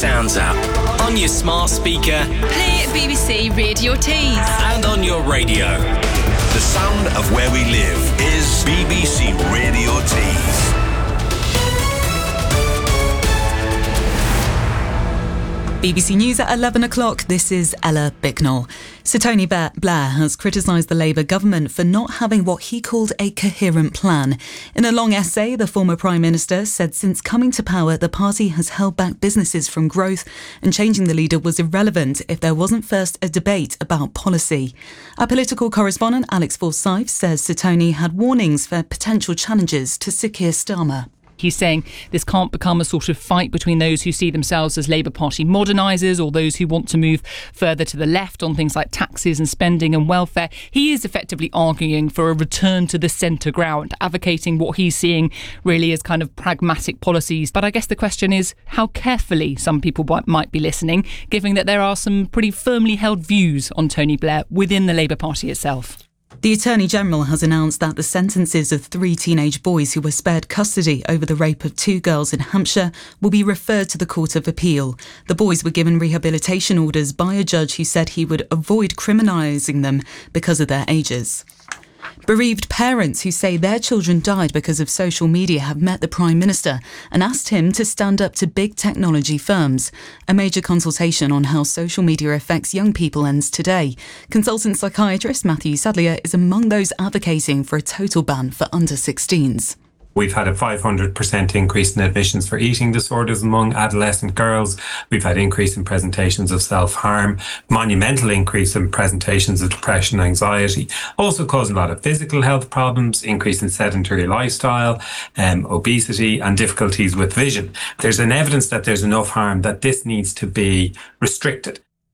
Sounds app, on your smart speaker, play BBC Radio Tees, and on your radio. The sound of where we live is BBC Radio Tees. BBC News at 11 o'clock, this is Ella Bicknell. Sir Tony Blair has criticised the Labour government for not having what he called a coherent plan. In a long essay, the former Prime Minister said since coming to power, the party has held back businesses from growth, and changing the leader was irrelevant if there wasn't first a debate about policy. Our political correspondent Alex Forsyth says Sir Tony had warnings for potential challenges to Sir Keir Starmer. He's saying this can't become a sort of fight between those who see themselves as Labour Party modernisers or those who want to move further to the left on things like taxes and spending and welfare. He is effectively arguing for a return to the centre ground, advocating what he's seeing really as kind of pragmatic policies. But I guess the question is how carefully some people might be listening, given that there are some pretty firmly held views on Tony Blair within the Labour Party itself. The Attorney-General has announced that the sentences of 3 teenage boys who were spared custody over the rape of 2 girls in Hampshire will be referred to the Court of Appeal. The boys were given rehabilitation orders by a judge who said he would avoid criminalising them because of their ages. Bereaved parents who say their children died because of social media have met the Prime Minister and asked him to stand up to big technology firms. A major consultation on how social media affects young people ends today. Consultant psychiatrist Matthew Sadlier is among those advocating for a total ban for under-16s. We've had a 500% increase in admissions for eating disorders among adolescent girls. We've had increase in presentations of self-harm, monumental increase in presentations of depression and anxiety, also causing a lot of physical health problems, increase in sedentary lifestyle, obesity and difficulties with vision. There's an evidence that there's enough harm that this needs to be restricted.